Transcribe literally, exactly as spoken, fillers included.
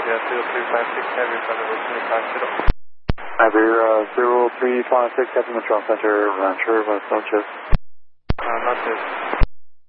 zero three five six, have your confirmation departure. Iberia uh, zero three five six, Captain Metro Center, Rancher, Buenas noches. Uh, noches.